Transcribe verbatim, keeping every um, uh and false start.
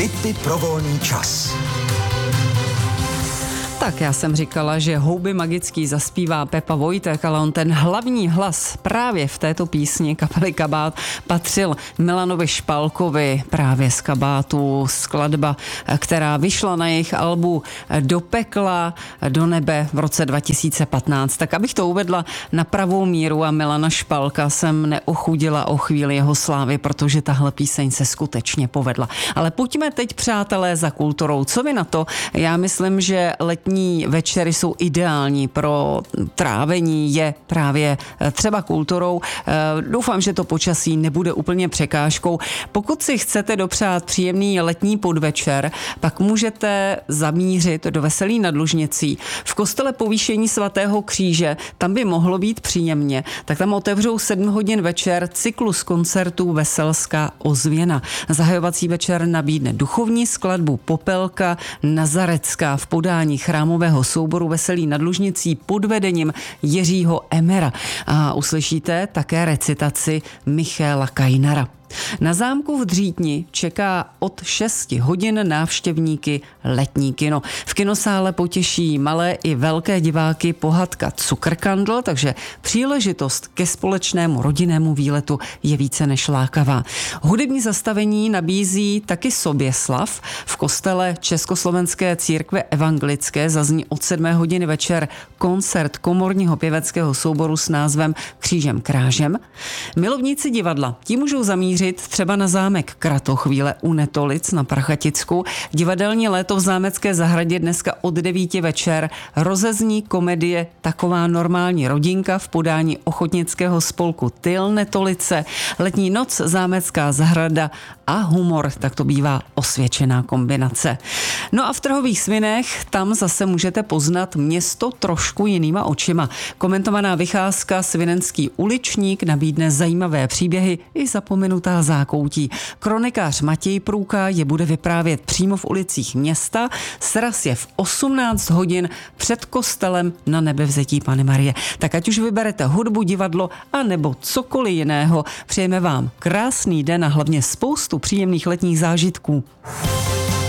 Tipy pro volný čas. Tak já jsem říkala, že Houby magický zaspívá Pepa Vojtek, ale on ten hlavní hlas právě v této písni kapely Kabát patřil Milanovi Špalkovi právě z Kabátu, skladba, která vyšla na jejich albu Do pekla, do nebe v roce dva tisíce patnáct. Tak abych to uvedla na pravou míru a Milana Špalka jsem neochudila o chvíli jeho slávy, protože tahle píseň se skutečně povedla. Ale pojďme teď, přátelé, za kulturou. Co vy na to? Já myslím, že letní večery jsou ideální pro trávení je právě třeba kulturou. Doufám, že to počasí nebude úplně překážkou. Pokud si chcete dopřát příjemný letní podvečer, pak můžete zamířit do Veselí nad Lužnicí. V kostele Povýšení svatého kříže, tam by mohlo být příjemně, tak tam otevřou sedm hodin večer cyklus koncertů Veselská ozvěna. Zahajovací večer nabídne duchovní skladbu Popelka Nazarecká v podání chrámového souboru Veselí nad Lužnicí pod vedením Jiřího Emera. A uslyšíte také recitaci Michaela Kajnara. Na zámku v Dřítni čeká od šesti hodin návštěvníky letní kino. V kinosále potěší malé i velké diváky pohádka Cukrkandl, takže příležitost ke společnému rodinnému výletu je více než lákavá. Hudební zastavení nabízí taky Soběslav. V kostele Československé církve evangelické zazní od sedmé hodiny večer koncert komorního pěveckého souboru s názvem Křížem krážem. Milovníci divadla, ti můžou zamířit třeba na zámek Kratochvíle u Netolic na Prachaticku. Divadelní léto v zámecké zahradě dneska od devíti večer rozezní komedie Taková normální rodinka v podání ochotnického spolku Tyl Netolice. Letní noc, zámecká zahrada a humor, tak to bývá osvědčená kombinace. No a v Trhových Svinech tam zase můžete poznat město trošku jinýma očima. Komentovaná vycházka Svinenský uličník nabídne zajímavé příběhy i zapomenutá zákoutí. Kronikář Matěj Průka je bude vyprávět přímo v ulicích města. Sraz je v osmnáct hodin před kostelem na Nebevzetí Panny Marie. Tak ať už vyberete hudbu, divadlo a nebo cokoliv jiného, přejeme vám krásný den a hlavně spoustu příjemných letních zážitků.